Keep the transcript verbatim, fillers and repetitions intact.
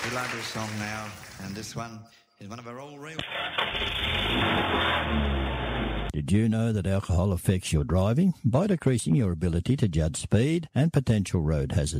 We love this song now, and this one is one of our old real... Did you know that alcohol affects your driving by decreasing your ability to judge speed and potential road hazards?